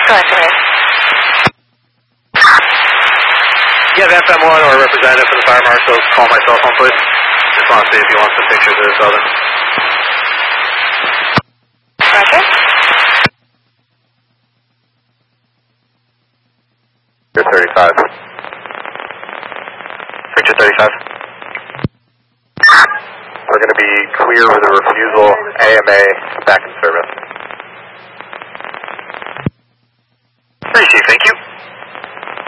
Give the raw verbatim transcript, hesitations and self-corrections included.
Collector. You have F M one or a representative for the fire marshal, call my cell phone, please. Just want to see if you want some pictures of this building. Roger. Picture thirty-five. Picture thirty-five. We're going to be clear with a refusal, A M A, back in service. Three Chief, thank you.